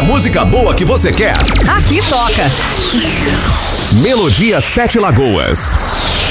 música boa que você quer? Aqui toca. Melodia Sete Lagoas.